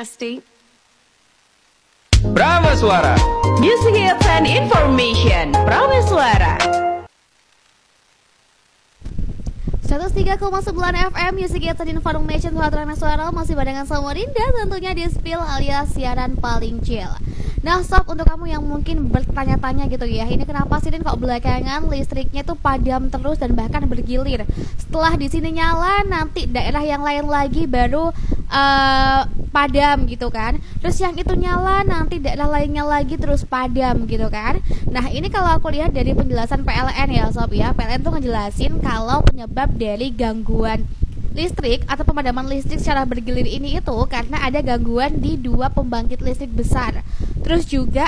Testing. Prameswara. Music hits and information. Prameswara. 103,9 FM Music Hits and Information buat Prameswara, masih barengan sama Rinda tentunya di Spill alias siaran paling chill. Nah sob, untuk kamu yang mungkin bertanya-tanya gitu ya, ini kenapa sih Rin kok belakangan listriknya tuh padam terus dan bahkan bergilir. Setelah di sini nyala, nanti daerah yang lain lagi baru padam gitu kan. Terus yang itu nyala, nanti daerah lainnya lagi terus padam gitu kan. Nah ini kalau aku lihat dari penjelasan PLN ya sob ya, PLN tuh ngejelasin kalau penyebab dari gangguan listrik atau pemadaman listrik secara bergilir ini itu karena ada gangguan di dua pembangkit listrik besar. Terus juga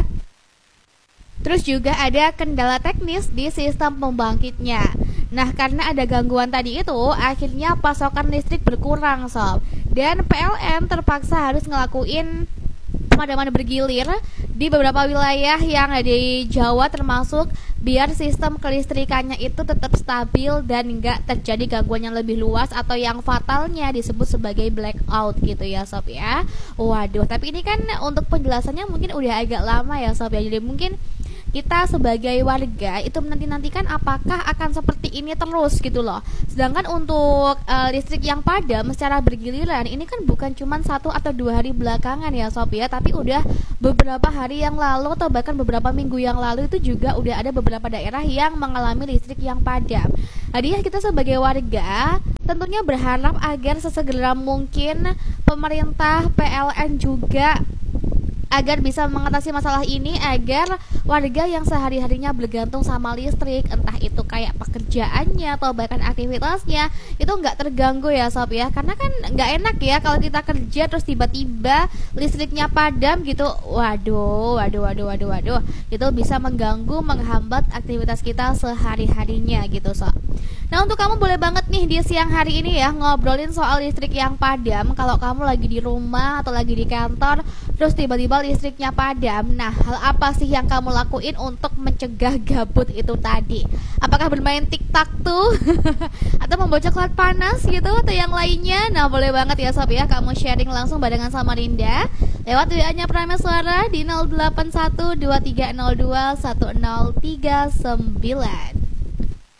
ada kendala teknis di sistem pembangkitnya. Nah, karena ada gangguan tadi itu, akhirnya pasokan listrik berkurang, sob. Dan PLN terpaksa harus ngelakuin pemadaman bergilir di beberapa wilayah yang ada di Jawa termasuk biar sistem kelistrikannya itu tetap stabil dan nggak terjadi gangguan yang lebih luas atau yang fatalnya disebut sebagai blackout gitu ya sob ya. Waduh, tapi ini kan untuk penjelasannya mungkin udah agak lama ya sob ya, jadi mungkin kita sebagai warga itu menanti-nantikan apakah akan seperti ini terus gitu loh. Sedangkan untuk listrik yang padam secara bergiliran ini kan bukan cuma 1 atau 2 hari belakangan ya sob ya, tapi udah beberapa hari yang lalu atau bahkan beberapa minggu yang lalu itu juga udah ada beberapa daerah yang mengalami listrik yang padam. Jadi kita sebagai warga tentunya berharap agar sesegera mungkin pemerintah PLN juga agar bisa mengatasi masalah ini, agar warga yang sehari-harinya bergantung sama listrik, entah itu kayak pekerjaannya atau bahkan aktivitasnya, itu nggak terganggu ya sob ya. Karena kan nggak enak ya kalau kita kerja terus tiba-tiba listriknya padam gitu. Waduh, itu bisa mengganggu, menghambat aktivitas kita sehari-harinya gitu sob. Nah untuk kamu boleh banget nih di siang hari ini ya ngobrolin soal listrik yang padam. Kalau kamu lagi di rumah atau lagi di kantor terus tiba-tiba listriknya padam, nah hal apa sih yang kamu lakuin untuk mencegah gabut itu tadi? Apakah bermain TikTok tuh atau membaca coklat panas gitu atau yang lainnya? Nah boleh banget ya sob ya, kamu sharing langsung barengan sama Rinda lewat WA-nya Prameswara di 0812302103 9.